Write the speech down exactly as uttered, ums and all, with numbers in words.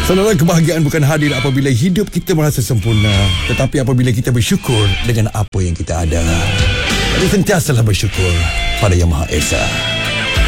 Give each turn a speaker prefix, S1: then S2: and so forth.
S1: Saudara, kebahagiaan bukan hadir apabila hidup kita merasa sempurna, tetapi apabila kita bersyukur dengan apa yang kita ada. Jadi sentiasalah bersyukur pada Yang Maha Esa.